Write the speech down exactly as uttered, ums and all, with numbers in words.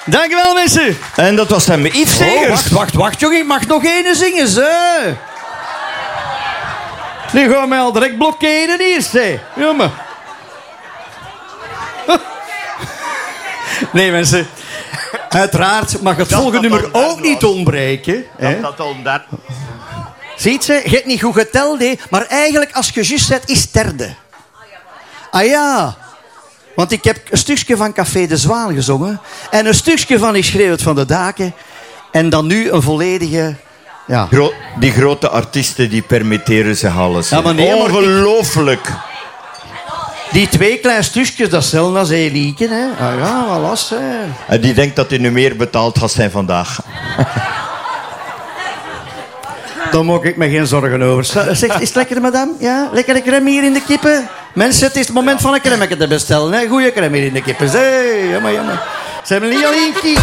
Dankjewel, mensen. En dat was hem, Yves Segers. Oh, wacht, wacht, wacht, jongen. Ik mag nog één zingen, ze. Die gaan mij al direct blokkeren hier, ze. Jongen. Nee, mensen. Uiteraard mag het Dat volgende dat nummer dan ook niet ontbreken. hè. Dat dat om dat... Ziet ze, je hebt niet goed geteld, hè? Maar eigenlijk, als je juist zet, is het derde. Ah ja. Want ik heb een stukje van Café de Zwaan gezongen. En een stukje van Ik schreeuw het van de daken. En dan nu een volledige... Ja. Gro- die grote artiesten die permitteren zich alles. Ja, maar nee, maar ik- Ongelooflijk. Die twee kleine stukjes, dat is hetzelfde als Elieke, hè. Ah ja, wat last, hè. En die denkt dat hij nu meer betaald gaat zijn vandaag. Daar maak ik me geen zorgen over. Zeg, is het lekker, madame? Ja? Lekkere crème hier in de kippen? Mensen, het is het moment van een crème te bestellen, hè. Goeie crème hier in de kippen. Hey, jammer, jammer. Ze hebben niet alleen kiek.